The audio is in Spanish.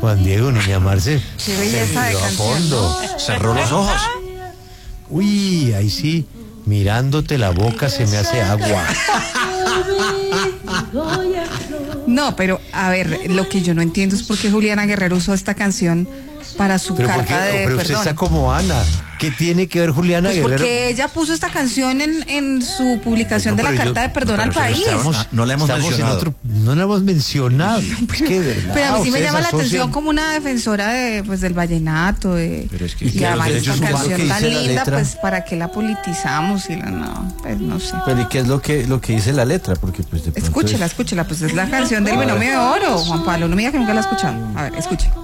Juan Diego, niña Marce. Qué belleza de a canción, fondo. Cerró los ojos. Uy, ahí sí, mirándote la boca se me hace agua. No, pero a ver, lo que yo no entiendo es por qué Juliana Guerrero usó esta canción para su Pero, carta de pero usted perdón. está como Ana. ¿Qué tiene que ver Juliana Pues Guerrero? porque ella puso esta canción en su publicación de la carta de perdón al país. No la hemos mencionado. No la hemos mencionado. Es que, de verdad, Pero a mí sí me ustedes llama la asocian- atención como una defensora de, pues, del vallenato, Pero es que- y además ¿qué esta es lo canción que tan dice la linda, letra? pues para qué la politizamos y no, pues no sé. Pero ¿y qué es lo que dice la letra? Porque pues de pronto Escúchela, pues es la canción del binomio de oro, Juan Pablo, no me diga que nunca la ha escuchado. A ver, escuche.